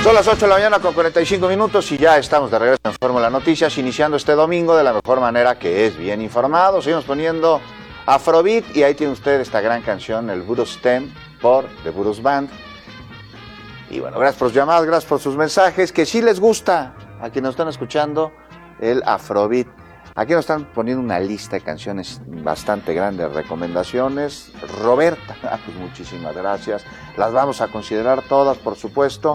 Son las 8 de la mañana con 45 minutos y ya estamos de regreso en Fórmula Noticias, iniciando este domingo de la mejor manera, que es bien informado. Seguimos poniendo Afrobeat y ahí tiene usted esta gran canción, el Burros Stem, por The Burros Band. Y bueno, gracias por sus llamadas, gracias por sus mensajes, que sí les gusta a quienes nos están escuchando el Afrobeat. Aquí nos están poniendo una lista de canciones bastante grande, recomendaciones. Roberta, pues muchísimas gracias. Las vamos a considerar todas, por supuesto.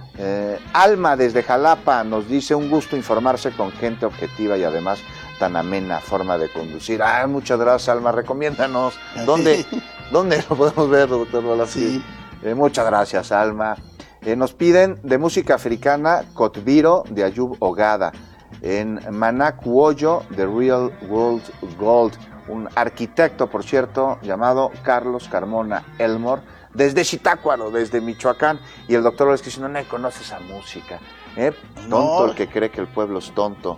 Alma desde Jalapa nos dice: un gusto informarse con gente objetiva y además tan amena forma de conducir. Muchas gracias, Alma, recomiéndanos dónde lo podemos ver, doctor Volafsky. Sí. Muchas gracias, Alma. Nos piden de música africana Kotviro de Ayub Ogada, en Manacuoyo de Real World Gold, un arquitecto, por cierto, llamado Carlos Carmona Elmore, desde Zitácuaro, desde Michoacán, y el doctor es que si no conoce esa música. Tonto el que cree que el pueblo es tonto.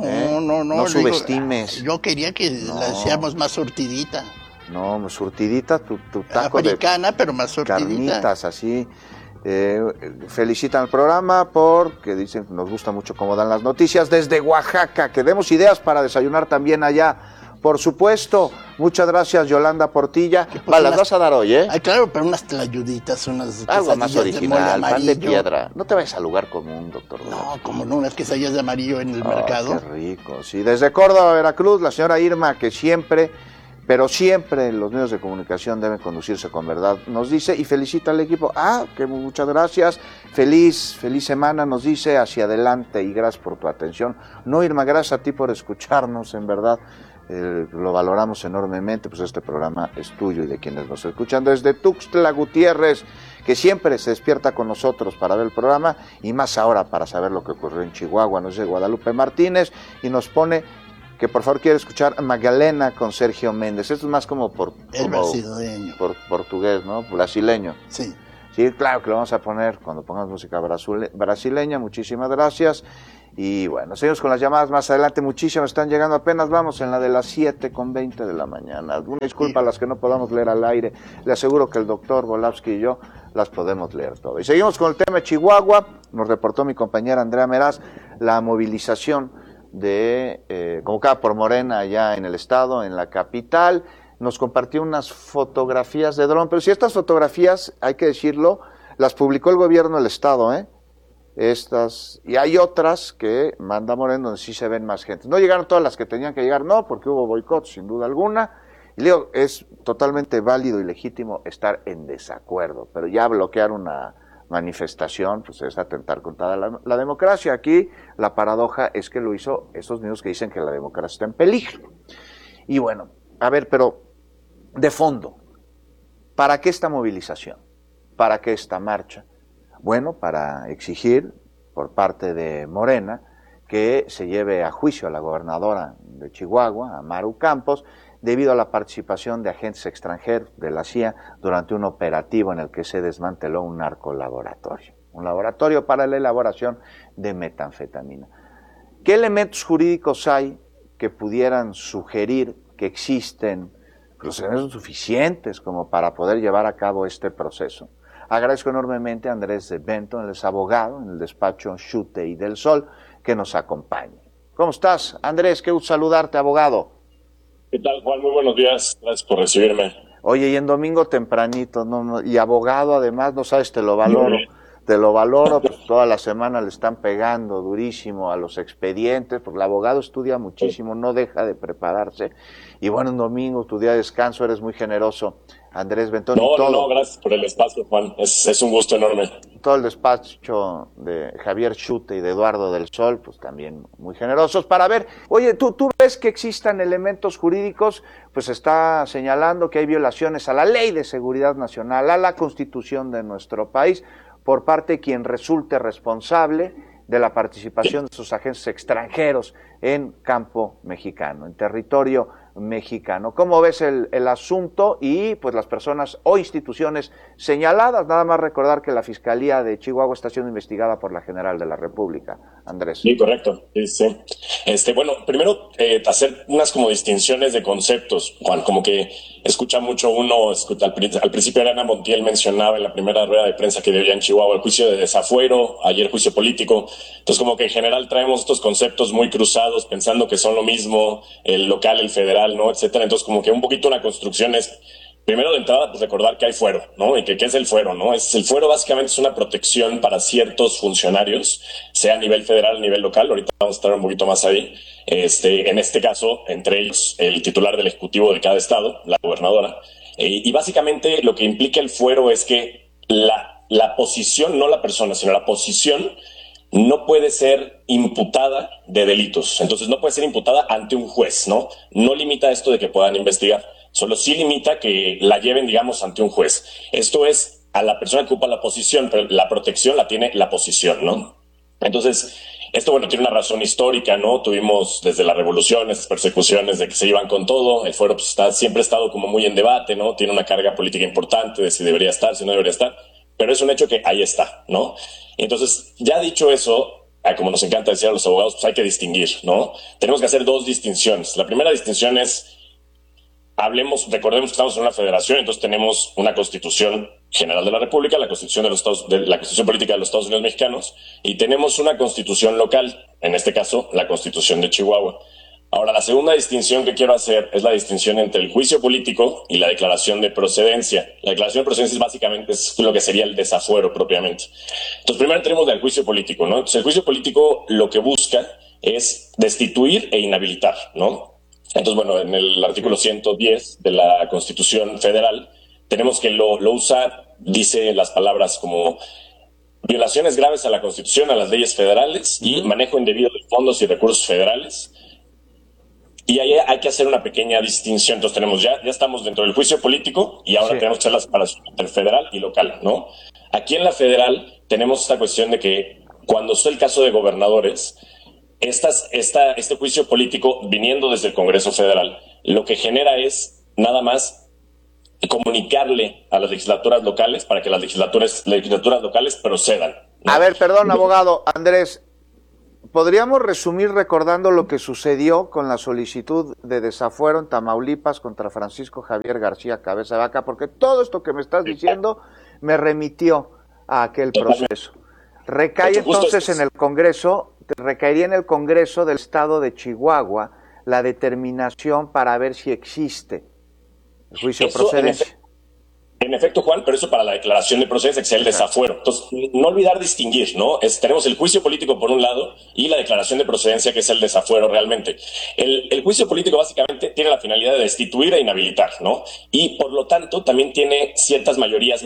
No subestimes. Yo quería que la hacíamos más surtidita. No, surtidita, tu taco africana, pero más surtidita. Carnitas, así. Felicitan al programa porque dicen que nos gusta mucho cómo dan las noticias. Desde Oaxaca, que demos ideas para desayunar también allá. Por supuesto, muchas gracias, Yolanda Portilla. Las vas a dar hoy, ¿eh? Claro, pero unas tlayuditas, unas algo más original, pan de piedra. No te vayas al lugar común, doctor. No, como no, unas quesadillas de amarillo en el mercado. Qué rico. Sí, desde Córdoba, Veracruz, la señora Irma, que siempre, pero siempre los medios de comunicación deben conducirse con verdad, nos dice, y felicita al equipo. Que muchas gracias. Feliz semana, nos dice, hacia adelante, y gracias por tu atención. No, Irma, gracias a ti por escucharnos, en verdad. Lo valoramos enormemente, pues este programa es tuyo y de quienes nos escuchan. Desde Tuxtla Gutiérrez, que siempre se despierta con nosotros para ver el programa, y más ahora para saber lo que ocurrió en Chihuahua, nos dice Guadalupe Martínez, y nos pone que por favor quiere escuchar Magdalena con Sergio Méndez. Esto es más como brasileño. Por portugués, ¿no? Brasileño. Sí. Sí, claro que lo vamos a poner cuando pongamos música brasileña. Muchísimas gracias. Y bueno, seguimos con las llamadas más adelante. Muchísimas están llegando, apenas vamos en la de las 7:20 de la mañana. Una disculpa a las que no podamos leer al aire. Le aseguro que el doctor Volafsky y yo las podemos leer todo. Y seguimos con el tema de Chihuahua. Nos reportó mi compañera Andrea Meraz la movilización convocada por Morena allá en el estado, en la capital. Nos compartió unas fotografías de dron, pero si estas fotografías, hay que decirlo, las publicó el gobierno del estado, Estas, y hay otras que manda Moreno donde sí se ven más gente. No llegaron todas las que tenían que llegar, no, porque hubo boicot, sin duda alguna. Y digo, es totalmente válido y legítimo estar en desacuerdo, pero ya bloquear una manifestación, pues es atentar contra la democracia. Aquí la paradoja es que lo hizo esos mismos que dicen que la democracia está en peligro. Y bueno, a ver, pero de fondo, ¿para qué esta movilización? ¿Para qué esta marcha? Bueno, para exigir por parte de Morena que se lleve a juicio a la gobernadora de Chihuahua, a Maru Campos, debido a la participación de agentes extranjeros de la CIA durante un operativo en el que se desmanteló un narcolaboratorio, un laboratorio para la elaboración de metanfetamina. ¿Qué elementos jurídicos hay que pudieran sugerir que existen los elementos suficientes como para poder llevar a cabo este proceso? Agradezco enormemente a Andrés de Benton, él es abogado en el despacho Schute y del Sol, que nos acompañe. ¿Cómo estás, Andrés? Qué gusto saludarte, abogado. ¿Qué tal, Juan? Muy buenos días. Gracias por recibirme. Oye, y en domingo tempranito, y abogado además, no sabes, te lo valoro. Te lo valoro, pues toda la semana le están pegando durísimo a los expedientes, porque el abogado estudia muchísimo, no deja de prepararse. Y bueno, un domingo, tu día de descanso, eres muy generoso, Andrés Bentón. No, gracias por el espacio, Juan. Es un gusto enorme. Todo el despacho de Javier Schute y de Eduardo del Sol, pues también muy generosos. Para ver, oye, ¿tú ves que existan elementos jurídicos? Pues está señalando que hay violaciones a la Ley de Seguridad Nacional, a la Constitución de nuestro país, por parte de quien resulte responsable de la participación de sus agentes extranjeros en campo mexicano, en territorio mexicano. ¿Cómo ves el asunto y pues las personas o instituciones señaladas? Nada más recordar que la Fiscalía de Chihuahua está siendo investigada por la General de la República. Andrés. Sí, correcto. Sí. Bueno, primero hacer unas como distinciones de conceptos, Juan, como que escucha mucho uno, al principio Ariana Montiel mencionaba en la primera rueda de prensa que dio ya en Chihuahua el juicio de desafuero, ayer juicio político. Entonces como que en general traemos estos conceptos muy cruzados, pensando que son lo mismo, el local, el federal, ¿no? Etcétera. Entonces como que un poquito una construcción es, primero de entrada, pues recordar que hay fuero, ¿no? Y que ¿qué es el fuero, no? El fuero básicamente es una protección para ciertos funcionarios, sea a nivel federal, a nivel local. Ahorita vamos a estar un poquito más ahí. En este caso, entre ellos, el titular del ejecutivo de cada estado, la gobernadora. Y básicamente lo que implica el fuero es que la posición, no la persona, sino la posición, no puede ser imputada de delitos. Entonces no puede ser imputada ante un juez, ¿no? No limita esto de que puedan investigar. Solo sí limita que la lleven, digamos, ante un juez. Esto es a la persona que ocupa la posición, pero la protección la tiene la posición, ¿no? Entonces, esto, bueno, tiene una razón histórica, ¿no? Tuvimos desde la revolución esas persecuciones de que se iban con todo. El fuero pues, siempre ha estado como muy en debate, ¿no? Tiene una carga política importante de si debería estar, si no debería estar. Pero es un hecho que ahí está, ¿no? Entonces, ya dicho eso, como nos encanta decir a los abogados, pues hay que distinguir, ¿no? Tenemos que hacer dos distinciones. La primera distinción es, recordemos que estamos en una federación, entonces tenemos una Constitución General de la República, la Constitución la Constitución Política de los Estados Unidos Mexicanos, y tenemos una Constitución local, en este caso, la Constitución de Chihuahua. Ahora, la segunda distinción que quiero hacer es la distinción entre el juicio político y la declaración de procedencia. La declaración de procedencia básicamente es lo que sería el desafuero propiamente. Entonces, primero tenemos el juicio político, ¿no? Entonces, el juicio político lo que busca es destituir e inhabilitar, ¿no? Entonces, bueno, en el artículo 110 de la Constitución Federal tenemos que lo usa, dice las palabras como violaciones graves a la Constitución, a las leyes federales y manejo indebido de fondos y recursos federales. Y ahí hay que hacer una pequeña distinción. Entonces ya estamos dentro del juicio político y ahora tenemos que hacer la separación entre federal y local, ¿no? Aquí en la federal tenemos esta cuestión de que cuando es el caso de gobernadores, este juicio político viniendo desde el Congreso Federal, lo que genera es nada más comunicarle a las legislaturas locales para que las legislaturas locales procedan, ¿no? A ver, perdón, abogado Andrés, ¿podríamos resumir recordando lo que sucedió con la solicitud de desafuero en Tamaulipas contra Francisco Javier García Cabeza de Vaca? Porque todo esto que me estás diciendo me remitió a aquel proceso. Recae entonces en el Congreso, recaería en el Congreso del Estado de Chihuahua la determinación para ver si existe el juicio de procedencia. En efecto, Juan, pero eso para la declaración de procedencia, que sea el desafuero. Entonces, no olvidar distinguir, ¿no? Tenemos el juicio político por un lado y la declaración de procedencia, que es el desafuero realmente. El juicio político básicamente tiene la finalidad de destituir e inhabilitar, ¿no? Y por lo tanto también tiene ciertas mayorías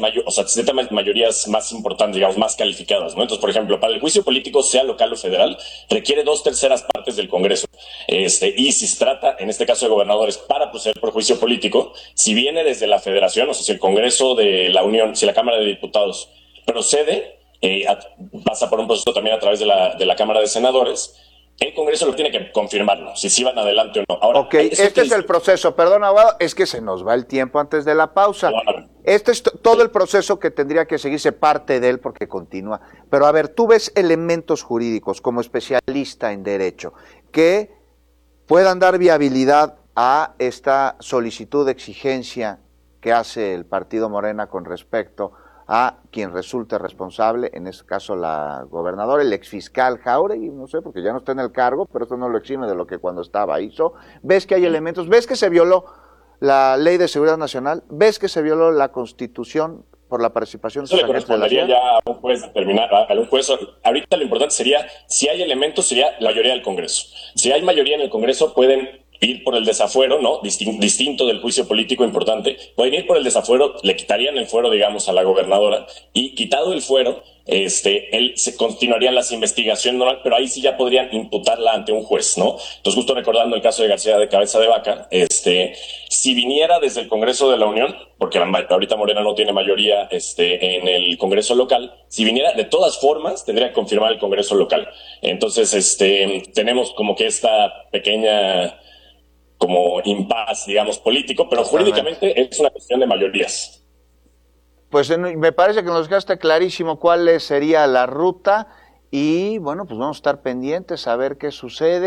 más importantes, digamos, más calificadas, ¿no? Entonces, por ejemplo, para el juicio político, sea local o federal, requiere 2/3 partes del Congreso. Y si se trata, en este caso de gobernadores, para proceder por juicio político, si viene desde la federación, o sea, si el Congreso de la Unión, si la Cámara de Diputados procede, pasa por un proceso también a través de la Cámara de Senadores, el Congreso lo tiene que confirmarlo, si van adelante o no. Ahora, ok, este es el proceso, perdón, abogado, es que se nos va el tiempo antes de la pausa. Claro. Este es todo el proceso que tendría que seguirse, parte de él porque continúa. Pero a ver, tú ves elementos jurídicos como especialista en derecho que puedan dar viabilidad a esta solicitud de exigencia que hace el partido Morena con respecto a quien resulte responsable, en este caso la gobernadora, el exfiscal Jáuregui, no sé, porque ya no está en el cargo, pero esto no lo exime de lo que cuando estaba hizo. ¿Ves que hay elementos? ¿Ves que se violó la Ley de Seguridad Nacional? ¿Ves que se violó la Constitución por la participación de sus agentes de la ciudad? Ya a un juez determinar, a un juez. Ahorita lo importante sería, si hay elementos, sería la mayoría del Congreso. Si hay mayoría en el Congreso, pueden ir por el desafuero, ¿no? Distinto del juicio político importante. Pueden ir por el desafuero, le quitarían el fuero, digamos, a la gobernadora, y quitado el fuero, se continuarían las investigaciones normal, pero ahí sí ya podrían imputarla ante un juez, ¿no? Entonces, justo recordando el caso de García de Cabeza de Vaca, si viniera desde el Congreso de la Unión, porque ahorita Morena no tiene mayoría, en el Congreso local, si viniera, de todas formas, tendría que confirmar el Congreso local. Entonces, tenemos como que esta pequeña como impasse, digamos, político, pero jurídicamente es una cuestión de mayorías. Pues me parece que nos dejaste clarísimo cuál sería la ruta y, bueno, pues vamos a estar pendientes a ver qué sucede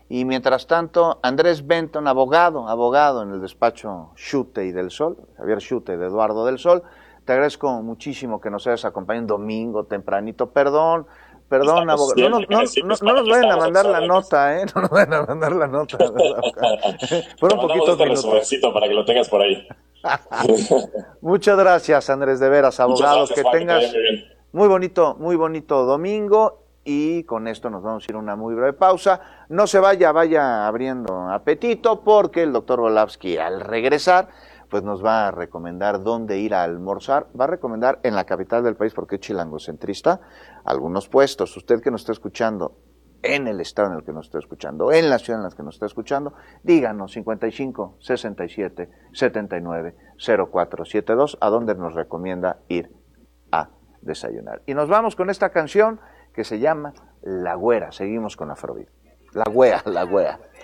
Y mientras tanto, Andrés Benton, abogado en el despacho Schute y del Sol, Javier Schute de Eduardo del Sol, te agradezco muchísimo que nos hayas acompañado un domingo tempranito. Perdón, abogado. No nos vayan a mandar la nota, No nos vayan a mandar la nota. Fueron poquitos minutos. Para que lo tengas por ahí. Muchas gracias, Andrés, de veras, abogado. Gracias, que Juan, tengas muy bonito domingo. Y con esto nos vamos a ir a una muy breve pausa. No se vaya abriendo apetito, porque el doctor Volavsky, al regresar, pues nos va a recomendar dónde ir a almorzar. Va a recomendar en la capital del país, porque es chilangocentrista, algunos puestos. Usted que nos está escuchando en el estado en el que nos está escuchando, en la ciudad en la que nos está escuchando, díganos 55 67 79 0472 a dónde nos recomienda ir a desayunar. Y nos vamos con esta canción que se llama La Güera. Seguimos con Afrobeat. La Güea.